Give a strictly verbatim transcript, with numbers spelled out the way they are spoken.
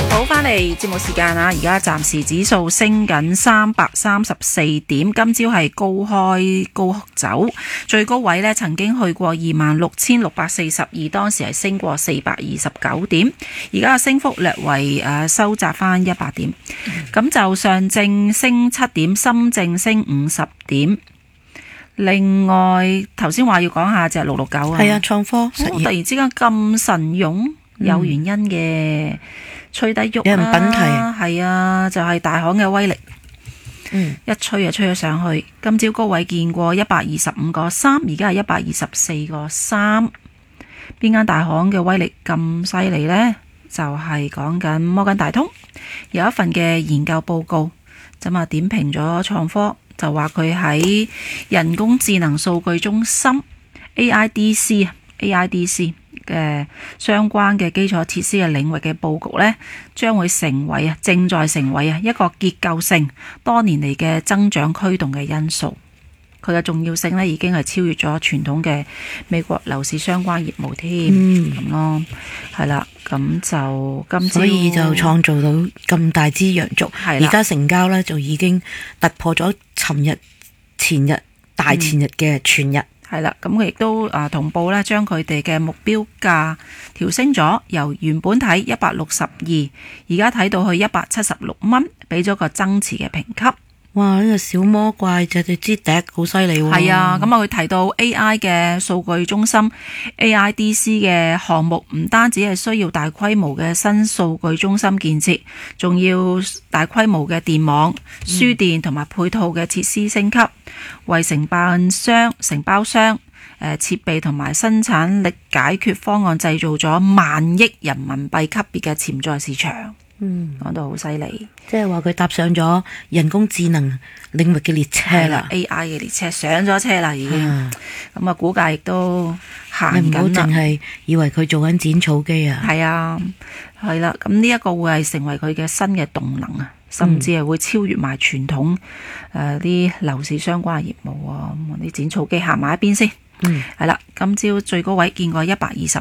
好，翻嚟節目時間啊！而家暫時指數升緊三百三十四點，今朝係高開高走，最高位呢曾經去過二萬六千六百四十二，當時係升過四百二十九點，而家嘅升幅略為誒收窄翻一百點，咁、嗯、就上證升七點，深證升五十點。另外頭先話要講下隻六六九啊， 係啊，創科實業、 哦、突然之間咁神勇，有原因嘅。嗯吹低喐啦， 有人品提係啊，就係、是、大行嘅威力， 嗯， 一吹就吹咗上去。今朝高位見過一百二十五個三，而家係一百二十四個三。邊間大行嘅威力咁犀利呢？就係講緊摩根大通有一份嘅研究報告，咁啊點評咗創科，就話佢喺人工智能數據中心 A I D C 啊 A I D C。嘅相關嘅基礎設施嘅領域嘅佈局呢，將會成為啊，正在成為啊一個結構性多年嚟嘅增長驅動嘅因素。佢嘅重要性呢，已經係超越咗傳統嘅美國樓市相關業務添，咁、嗯、咯，係啦，咁就今朝， 所以就創造到咁大支陽燭。而家成交呢，就已經突破咗尋日、前日、大前日嘅全日。嗯係啦，咁佢亦都啊同步咧，將佢哋嘅目標價調升咗，由原本睇一百六十二，而家睇到去一百七十六蚊，俾咗個增持嘅評級。 哇！呢、這個小魔怪隻隻支笛好犀利喎。 係啊，咁啊佢提到 A I 嘅數據中心 A I D C 嘅項目，唔單止係需要大規模嘅新數據中心建設，仲要大規模嘅電網、輸電同埋配套嘅設施升級，為承辦商、承包商、誒設備同埋生產力解決方案製造咗萬億人民幣級別嘅潛在市場。嗯，講到好犀利， 即係話佢搭上咗人工智能領域嘅列車啦 ，A I 嘅列車上咗車啦，已經咁啊，股價亦都行緊啦。 你唔好淨係以為佢做緊剪草機啊， 係啊，係啦，咁呢一個會係成為佢嘅新嘅動能啊，甚至係會超越埋傳統誒啲樓市相關嘅業務啊，咁啲剪草機行埋一邊先。嗯，係啦，今朝最高位見過一百二十